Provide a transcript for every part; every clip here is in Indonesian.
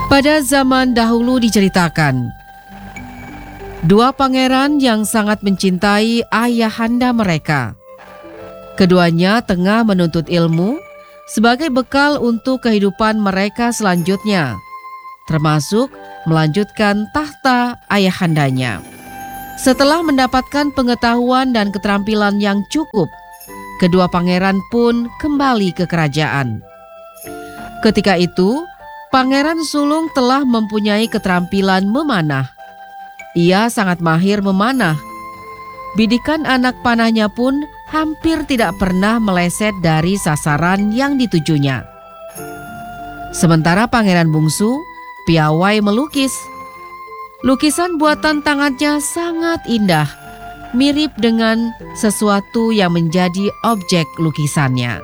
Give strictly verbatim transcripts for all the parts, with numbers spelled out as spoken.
Pada zaman dahulu diceritakan, dua pangeran yang sangat mencintai ayahanda mereka. Keduanya tengah menuntut ilmu sebagai bekal untuk kehidupan mereka selanjutnya, termasuk melanjutkan tahta ayahandanya. Setelah mendapatkan pengetahuan dan keterampilan yang cukup, kedua pangeran pun kembali ke kerajaan. Ketika itu, Pangeran Sulung telah mempunyai keterampilan memanah. Ia sangat mahir memanah. Bidikan anak panahnya pun hampir tidak pernah meleset dari sasaran yang ditujunya. Sementara Pangeran Bungsu piawai melukis. Lukisan buatan tangannya sangat indah, mirip dengan sesuatu yang menjadi objek lukisannya.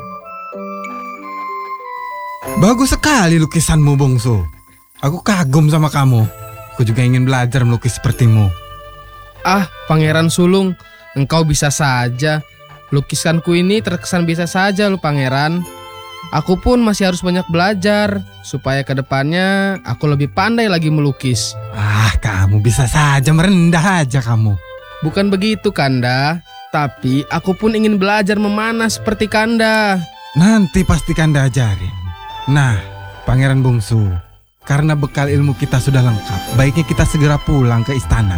Bagus sekali lukisanmu, Bungsu. Aku kagum sama kamu. Aku juga ingin belajar melukis sepertimu. Ah, Pangeran Sulung, engkau bisa saja. Lukisanku ini terkesan biasa saja loh, Pangeran. Aku pun masih harus banyak belajar supaya ke depannya aku lebih pandai lagi melukis. Ah, kamu bisa saja, merendah aja kamu. Bukan begitu, Kanda. Tapi aku pun ingin belajar memanah seperti Kanda. Nanti pasti Kanda ajarin. Nah, Pangeran Bungsu, karena bekal ilmu kita sudah lengkap, baiknya kita segera pulang ke istana.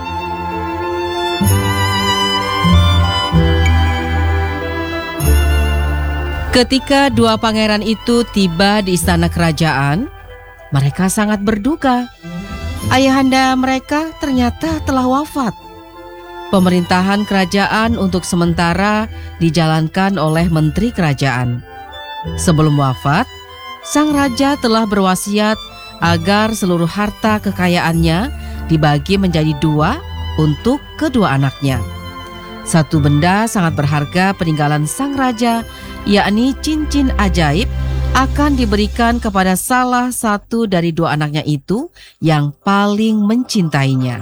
Ketika dua pangeran itu tiba di istana kerajaan, mereka sangat berduka. Ayahanda mereka ternyata telah wafat. Pemerintahan kerajaan untuk sementara dijalankan oleh menteri kerajaan. Sebelum wafat, sang raja telah berwasiat agar seluruh harta kekayaannya dibagi menjadi dua untuk kedua anaknya. Satu benda sangat berharga peninggalan sang raja, yakni cincin ajaib, akan diberikan kepada salah satu dari dua anaknya itu yang paling mencintainya.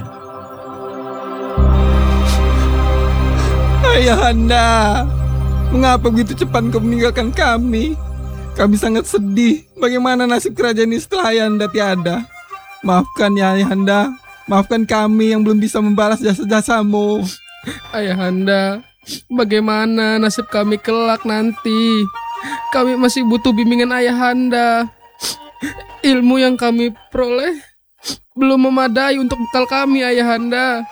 Ayahanda, mengapa begitu cepat kau meninggalkan kami? Kami sangat sedih. Bagaimana nasib kerajaan ini setelah Ayahanda tiada? Maafkan ya Ayahanda. Maafkan kami yang belum bisa membalas jasa-jasamu. Ayahanda, bagaimana nasib kami kelak nanti? Kami masih butuh bimbingan Ayahanda. Ilmu yang kami peroleh belum memadai untuk bekal kami, Ayahanda.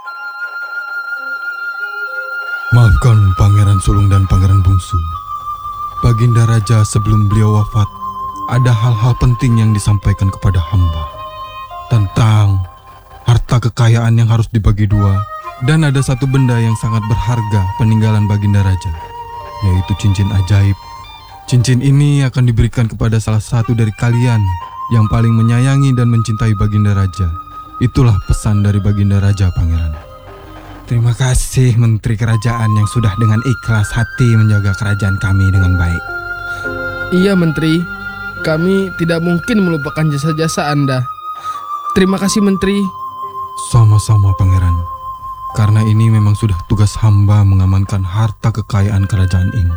Maafkan Pangeran Sulung dan Pangeran Bungsu. Baginda Raja sebelum beliau wafat, ada hal-hal penting yang disampaikan kepada hamba. Tentang harta kekayaan yang harus dibagi dua, dan ada satu benda yang sangat berharga peninggalan Baginda Raja, yaitu cincin ajaib. Cincin ini akan diberikan kepada salah satu dari kalian yang paling menyayangi dan mencintai Baginda Raja. Itulah pesan dari Baginda Raja, Pangeran. Terima kasih Menteri Kerajaan yang sudah dengan ikhlas hati menjaga kerajaan kami dengan baik. Iya, Menteri. Kami tidak mungkin melupakan jasa-jasa Anda. Terima kasih, Menteri. Sama-sama, Pangeran. Karena ini memang sudah tugas hamba mengamankan harta kekayaan kerajaan ini.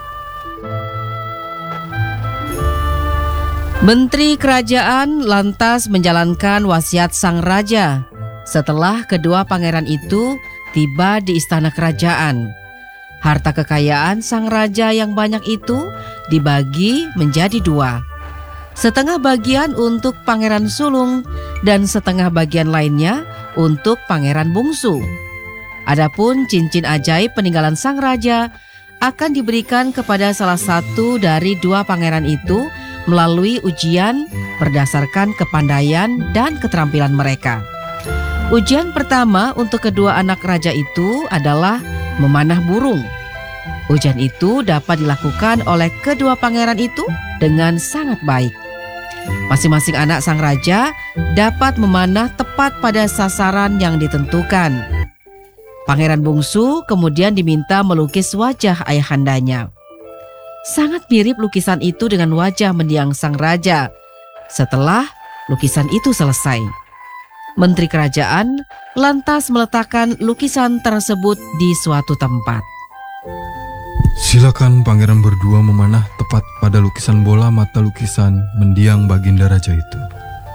Menteri Kerajaan lantas menjalankan wasiat sang raja. Setelah kedua pangeran itu tiba di istana kerajaan, harta kekayaan sang raja yang banyak itu dibagi menjadi dua. Setengah bagian untuk Pangeran Sulung dan setengah bagian lainnya untuk Pangeran Bungsu. Adapun cincin ajaib peninggalan sang raja akan diberikan kepada salah satu dari dua pangeran itu melalui ujian berdasarkan kepandaian dan keterampilan mereka. Ujian pertama untuk kedua anak raja itu adalah memanah burung. Ujian itu dapat dilakukan oleh kedua pangeran itu dengan sangat baik. Masing-masing anak sang raja dapat memanah tepat pada sasaran yang ditentukan. Pangeran Bungsu kemudian diminta melukis wajah ayahandanya. Sangat mirip lukisan itu dengan wajah mendiang sang raja. Setelah lukisan itu selesai, Menteri Kerajaan lantas meletakkan lukisan tersebut di suatu tempat. Silakan pangeran berdua memanah tepat pada lukisan bola mata lukisan mendiang Baginda Raja itu.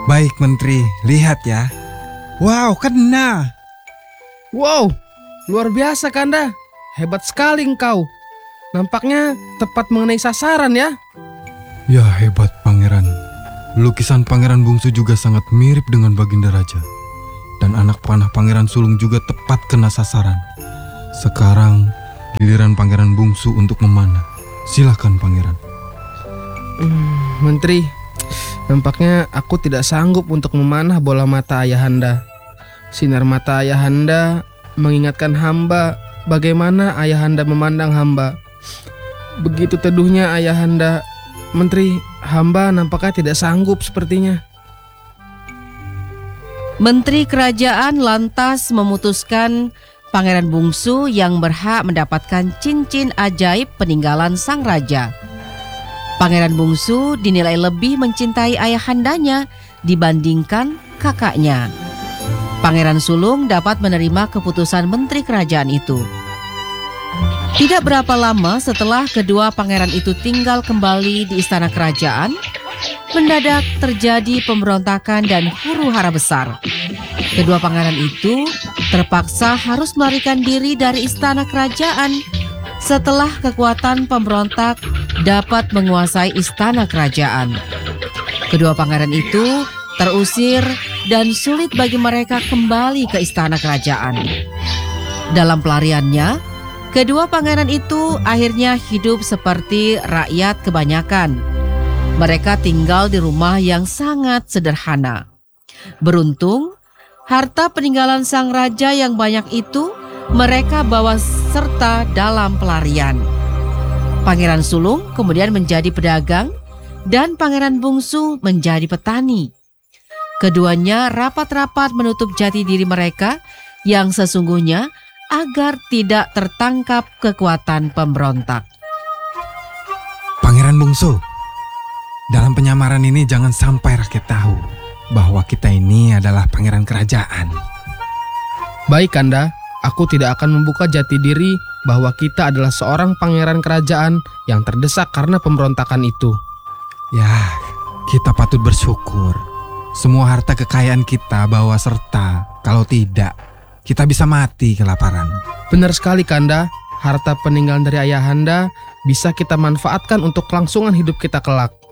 Baik Menteri, lihat ya. Wow, kena. Wow, luar biasa Kanda. Hebat sekali engkau. Nampaknya tepat mengenai sasaran ya. Ya hebat Pangeran. Lukisan Pangeran Bungsu juga sangat mirip dengan Baginda Raja. Dan anak panah Pangeran Sulung juga tepat kena sasaran. Sekarang giliran Pangeran Bungsu untuk memanah. Silakan Pangeran. Hmm, Menteri, nampaknya aku tidak sanggup untuk memanah bola mata Ayahanda. Sinar mata Ayahanda mengingatkan hamba bagaimana Ayahanda memandang hamba. Begitu teduhnya Ayahanda. Menteri, hamba nampaknya tidak sanggup sepertinya. Menteri Kerajaan lantas memutuskan Pangeran Bungsu yang berhak mendapatkan cincin ajaib peninggalan sang raja. Pangeran Bungsu dinilai lebih mencintai ayahandanya dibandingkan kakaknya. Pangeran Sulung dapat menerima keputusan Menteri Kerajaan itu. Tidak berapa lama setelah kedua pangeran itu tinggal kembali di istana kerajaan, mendadak terjadi pemberontakan dan huru-hara besar. Kedua pangeran itu terpaksa harus melarikan diri dari istana kerajaan setelah kekuatan pemberontak dapat menguasai istana kerajaan. Kedua pangeran itu terusir dan sulit bagi mereka kembali ke istana kerajaan. Dalam pelariannya, kedua pangeran itu akhirnya hidup seperti rakyat kebanyakan. Mereka tinggal di rumah yang sangat sederhana. Beruntung, harta peninggalan sang raja yang banyak itu mereka bawa serta dalam pelarian. Pangeran Sulung kemudian menjadi pedagang dan Pangeran Bungsu menjadi petani. Keduanya rapat-rapat menutup jati diri mereka yang sesungguhnya agar tidak tertangkap kekuatan pemberontak. Pangeran Bungsu, dalam penyamaran ini jangan sampai rakyat tahu bahwa kita ini adalah pangeran kerajaan. Baik Kanda, aku tidak akan membuka jati diri bahwa kita adalah seorang pangeran kerajaan yang terdesak karena pemberontakan itu. Ya, kita patut bersyukur. Semua harta kekayaan kita bawa serta, kalau tidak kita bisa mati kelaparan. Benar sekali Kanda, harta peninggalan dari Ayahanda bisa kita manfaatkan untuk kelangsungan hidup kita kelak.